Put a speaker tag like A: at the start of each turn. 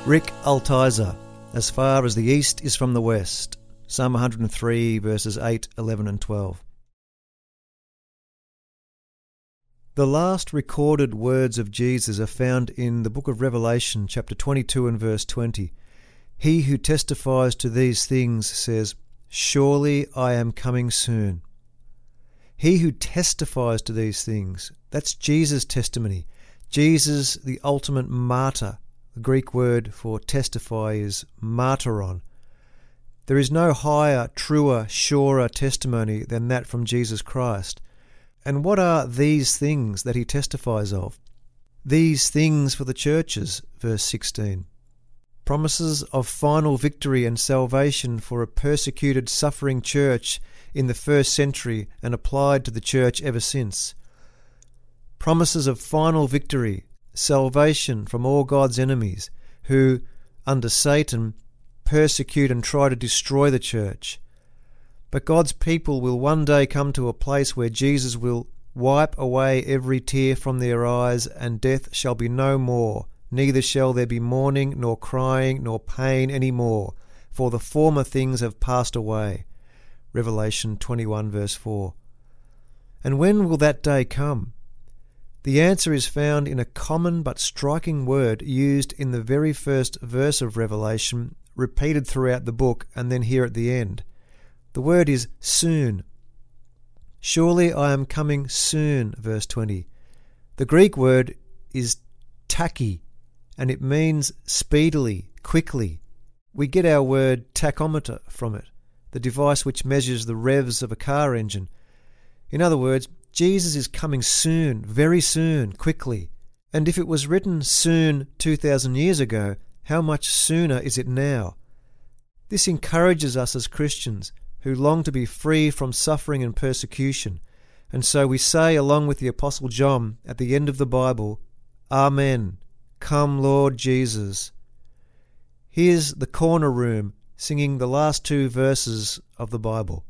A: Rick Altizer, as far as the east is from the west. Psalm 103 verses 8, 11 and 12. The last recorded words of Jesus are found in the book of Revelation, chapter 22 and verse 20. He who testifies to these things says, "Surely I am coming soon." He who testifies to these things, that's Jesus' testimony. Jesus, the ultimate martyr. The Greek word for testify is martyron. There is no higher, truer, surer testimony than that from Jesus Christ. And what are these things that he testifies of? These things for the churches, verse 16. Promises of final victory and salvation for a persecuted, suffering church in the first century and applied to the church ever since. Promises of final victory, salvation from all God's enemies who, under Satan, persecute and try to destroy the church. But God's people will one day come to a place where Jesus will wipe away every tear from their eyes, and death shall be no more, neither shall there be mourning, nor crying, nor pain any more, for the former things have passed away. Revelation 21 verse 4. And when will that day come? The answer is found in a common but striking word used in the very first verse of Revelation, repeated throughout the book, and then here at the end. The word is soon. Surely I am coming soon, verse 20. The Greek word is tachy, and it means speedily, quickly. We get our word tachometer from it, the device which measures the revs of a car engine. In other words, Jesus is coming soon, very soon, quickly. And if it was written soon 2,000 years ago, how much sooner is it now? This encourages us as Christians who long to be free from suffering and persecution. And so we say, along with the Apostle John at the end of the Bible, Amen. Come, Lord Jesus. Here's the corner room singing the last two verses of the Bible.